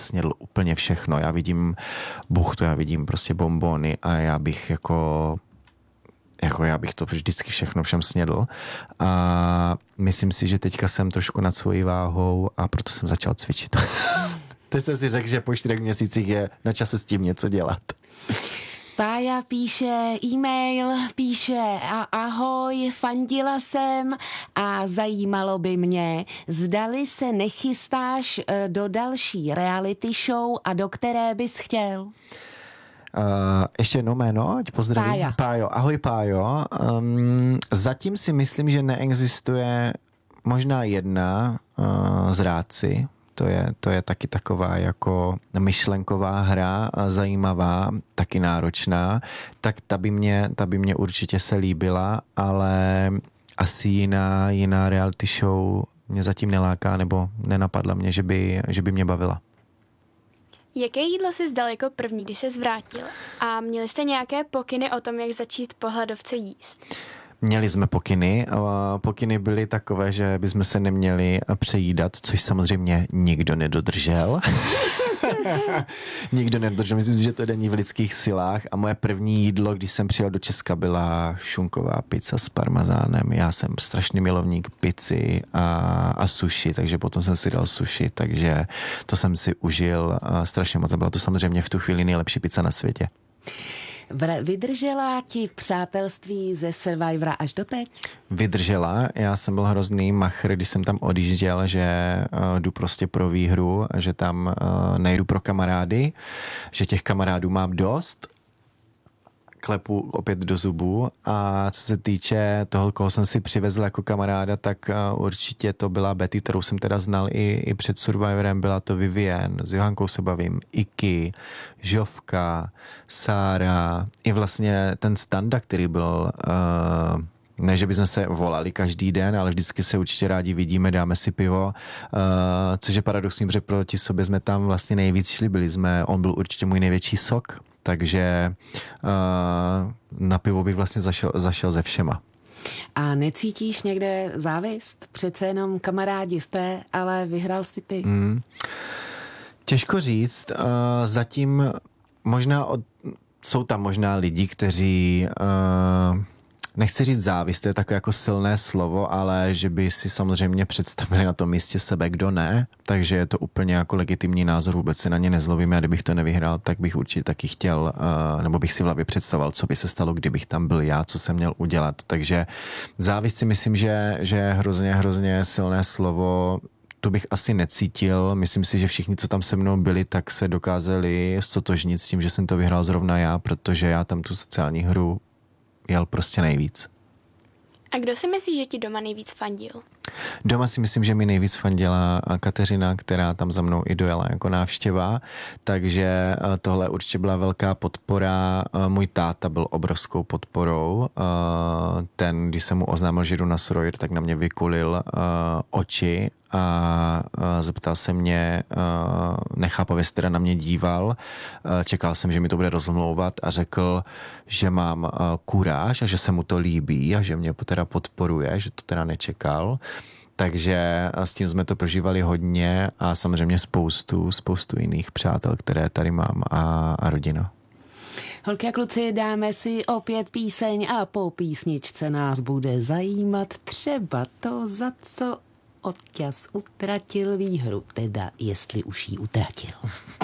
snědl úplně všechno. Já vidím buchtu, já vidím prostě bonbony a já bych já bych to vždycky všechno všem snědl. A myslím si, že teďka jsem trošku nad svojí váhou a proto jsem začal cvičit. Teď jsem si řekl, že po 4 měsících je na čase s tím něco dělat. Pája píše e-mail, píše ahoj, fandila jsem a zajímalo by mě, zdali se nechystáš do další reality show a do které bys chtěl? Ještě jedno jméno, ať pozdravím. Pája. Pájo. Ahoj Pájo. Zatím si myslím, že neexistuje možná jedna zrádci. To je taky taková jako myšlenková hra, zajímavá, taky náročná. Tak ta by mě určitě se líbila, ale asi jiná reality show mě zatím neláká, nebo nenapadla mě, že by mě bavila. Jaké jídlo jsi zdal jako první, když ses vrátil? A měli jste nějaké pokyny o tom, jak začít po hladovce jíst? Měli jsme pokyny. Pokyny byly takové, že bychom se neměli přejídat, což samozřejmě nikdo nedodržel. Nikdo nedodržel. Myslím si, že to není v lidských silách. A moje první jídlo, když jsem přijel do Česka, byla šunková pizza s parmezánem. Já jsem strašný milovník pizzy a sushi, takže potom jsem si dal sushi, takže to jsem si užil strašně moc. Byla to samozřejmě v tu chvíli nejlepší pizza na světě. Vydržela ti přátelství ze Survivora až doteď? Vydržela. Já jsem byl hrozný machr, když jsem tam odjížděl, že jdu prostě pro výhru, že tam nejdu pro kamarády, že těch kamarádů mám dost. Klepu opět do zubu a co se týče toho, koho jsem si přivezl jako kamaráda, tak určitě to byla Betty, kterou jsem teda znal i před Survivorem, byla to Vivien, s Johankou se bavím, Iky, Žovka, Sára, i vlastně ten Standa, který byl... Ne, že bychom se volali každý den, ale vždycky se určitě rádi vidíme, dáme si pivo, což je paradoxní, protože proti sobě jsme tam vlastně nejvíc šli, on byl určitě můj největší sok, takže na pivo bych vlastně zašel ze všema. A necítíš někde závist? Přece jenom kamarádi jste, ale vyhrál jsi ty. Těžko říct. Zatím jsou tam možná lidi, kteří... Nechci říct závist, to je takové jako silné slovo, ale že by si samozřejmě představili na tom místě sebe, kdo ne, takže je to úplně jako legitimní názor, vůbec se na ně nezlobím, a kdybych to nevyhrál, tak bych určitě taky chtěl, nebo bych si v hlavě představoval, co by se stalo, kdybych tam byl já, co jsem měl udělat, takže závist si myslím, že je hrozně silné slovo. To bych asi necítil. Myslím si, že všichni, co tam se mnou byli, tak se dokázali ztotožnit s tím, že jsem to vyhrál zrovna já, protože já tam tu sociální hru jel prostě nejvíc. A kdo si myslí, že ti doma nejvíc fandil? Doma si myslím, že mi nejvíc fandila Kateřina, která tam za mnou i dojela jako návštěva, takže tohle určitě byla velká podpora. Můj táta byl obrovskou podporou. Ten, když jsem mu oznámil, že jdu na Survivor, tak na mě vykulil oči a zeptal se mě, nechápavě se teda na mě díval, čekal jsem, že mi to bude rozmlouvat a řekl, že mám kuráž a že se mu to líbí a že mě teda podporuje, že to teda nečekal. Takže s tím jsme to prožívali hodně a samozřejmě spoustu jiných přátel, které tady mám a rodina. Holky a kluci, dáme si opět píseň a po písničce nás bude zajímat třeba to, za co Oťas utratil výhru, teda jestli už ji utratil.